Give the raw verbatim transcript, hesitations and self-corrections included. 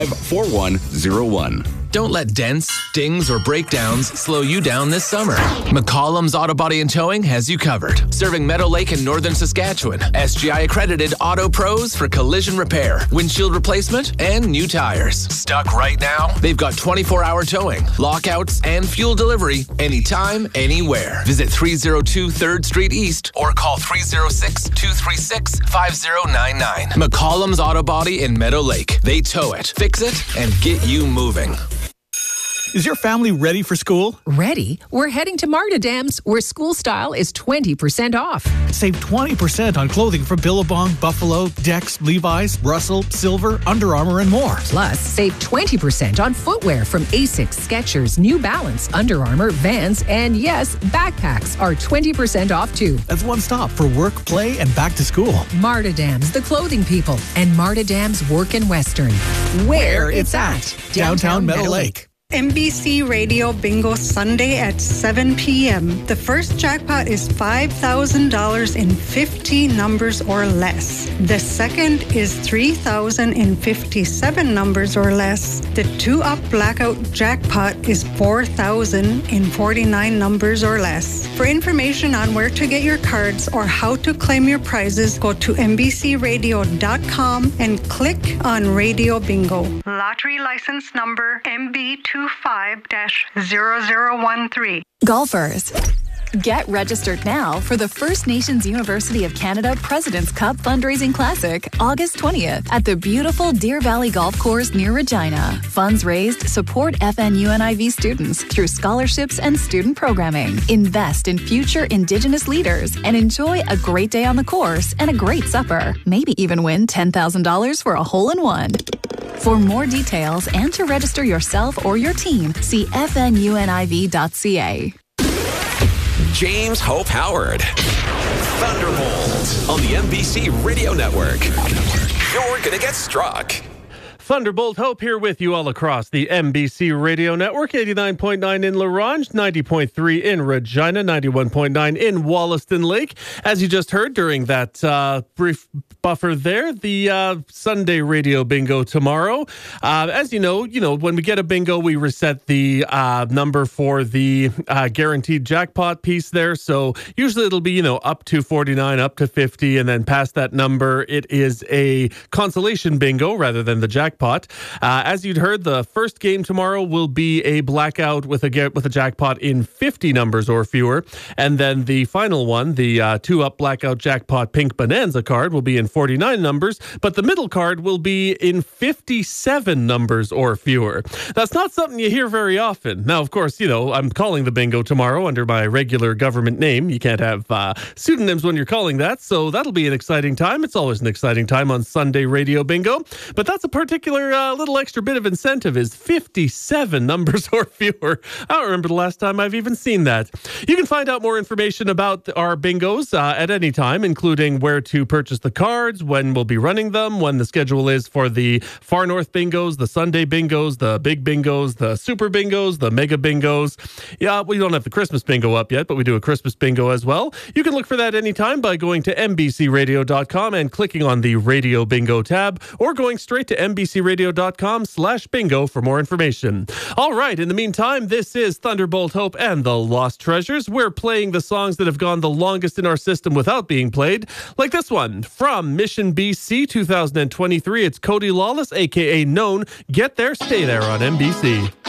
four one zero one. Don't let dents, dings, or breakdowns slow you down this summer. McCollum's Auto Body and Towing has you covered. Serving Meadow Lake in northern Saskatchewan. S G I accredited Auto Pros for collision repair, windshield replacement, and new tires. Stuck right now? They've got twenty-four hour towing, lockouts, and fuel delivery anytime, anywhere. Visit three oh two third Street East or call three oh six, two three six, five oh nine nine. McCollum's Auto Body in Meadow Lake. They tow it, fix it, and get you moving. Is your family ready for school? Ready? We're heading to Marta Dams, where school style is twenty percent off. Save twenty percent on clothing from Billabong, Buffalo, Dex, Levi's, Russell, Silver, Under Armour, and more. Plus, save twenty percent on footwear from Asics, Skechers, New Balance, Under Armour, Vans, and yes, backpacks are twenty percent off too. That's one stop for work, play, and back to school. Marta Dams, the clothing people, and Marta Dams Work in Western. Where it's at. Downtown Meadow Lake. M B C Radio Bingo Sunday at seven p.m. The first jackpot is five thousand dollars in fifty numbers or less. The second is three thousand dollars in fifty-seven numbers or less. The two-up blackout jackpot is four thousand dollars in forty-nine numbers or less. For information on where to get your cards or how to claim your prizes, go to n b c radio dot com and click on Radio Bingo. Lottery license number M B two five dash zero zero one three. Golfers, get registered now for the First Nations University of Canada President's Cup Fundraising Classic, August twentieth, at the beautiful Deer Valley Golf Course near Regina. Funds raised support F N U N I V students through scholarships and student programming. Invest in future Indigenous leaders and enjoy a great day on the course and a great supper. Maybe even win ten thousand dollars for a hole-in-one. For more details and to register yourself or your team, see f n u n i v dot c a. James Hope Howard. Thunderbolt on the M B C Radio Network. You're going to get struck. Thunderbolt Hope here with you all across the M B C Radio Network. eighty-nine point nine in La Ronge, ninety point three in Regina, ninety-one point nine in Wollaston Lake. As you just heard during that uh, brief buffer there, the uh, Sunday Radio Bingo tomorrow. Uh, as you know, you know when we get a bingo, we reset the uh, number for the uh, guaranteed jackpot piece there. So usually it'll be, you know, up to forty-nine, up to fifty, and then past that number, it is a consolation bingo rather than the jackpot. Uh, as you'd heard, the first game tomorrow will be a blackout with a with a jackpot in fifty numbers or fewer, and then the final one, the uh, two-up blackout jackpot pink bonanza card, will be in forty-nine numbers, but the middle card will be in fifty-seven numbers or fewer. That's not something you hear very often. Now, of course, you know, I'm calling the bingo tomorrow under my regular government name. You can't have uh, pseudonyms when you're calling that, so that'll be an exciting time. It's always an exciting time on Sunday Radio Bingo, but that's a particular uh, little extra bit of incentive is fifty-seven numbers or fewer. I don't remember the last time I've even seen that. You can find out more information about our bingos uh, at any time, including where to purchase the cards, when we'll be running them, when the schedule is for the Far North bingos, the Sunday bingos, the big bingos, the super bingos, the mega bingos. Yeah, we don't have the Christmas bingo up yet, but we do a Christmas bingo as well. You can look for that anytime by going to n b c radio dot com and clicking on the Radio Bingo tab, or going straight to n b c radio dot com slash bingo for more information. All right, in the meantime, this is Thunderbolt Hope and the Lost Treasures. We're playing the songs that have gone the longest in our system without being played, like this one from Mission B C two thousand twenty-three. It's Cody Lawless, aka Known. Get There, Stay There on M B C.